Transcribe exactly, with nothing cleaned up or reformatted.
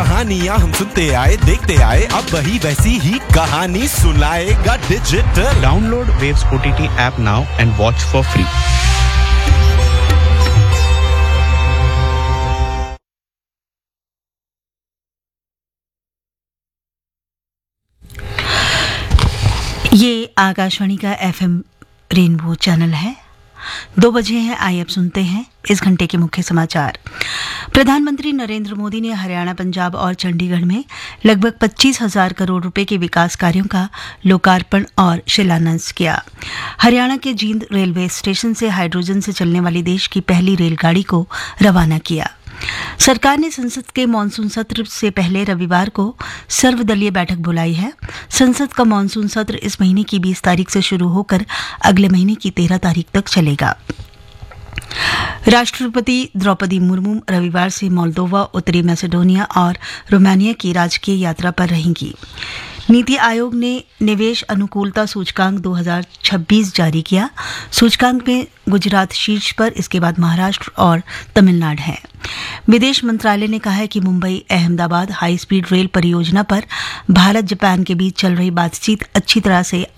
कहानियाँ हम सुनते आए, देखते आए, अब वही वैसी ही कहानी सुनाएगा digital. Download waves O T T app now and watch for free. ये आकाशवाणी का एफएम रेनबो चैनल है। दो बजे हैं, आइए अब सुनते हैं इस घंटे के मुख्य समाचार। प्रधानमंत्री नरेंद्र मोदी ने हरियाणा, पंजाब और चंडीगढ़ में लगभग पच्चीस हजार करोड़ रुपए के विकास कार्यों का लोकार्पण और शिलान्यास किया। हरियाणा के जींद रेलवे स्टेशन से हाइड्रोजन से चलने वाली देश की पहली रेलगाड़ी को रवाना किया। सरकार ने संसद के मानसून सत्र से पहले रविवार को सर्वदलीय बैठक बुलाई है। संसद का मानसून सत्र इस महीने की बीस तारीख से शुरू होकर अगले महीने की तेरह तारीख तक चलेगा। राष्ट्रपति द्रौपदी मुर्मू रविवार से मोल्दोवा, उत्तरी मैसेडोनिया और रोमानिया की राजकीय यात्रा पर रहेंगी। नीति आयोग ने निवेश अनुकूलता सूचकांक दो हज़ार छब्बीस जारी किया। सूचकांक में गुजरात शीर्ष पर, इसके बाद महाराष्ट्र और तमिलनाडु है। विदेश मंत्रालय ने कहा है कि Mumbai Ahmedabad high speed rail परियोजना पर भारत जापान के बीच चल रही बातचीत अच्छी तरह से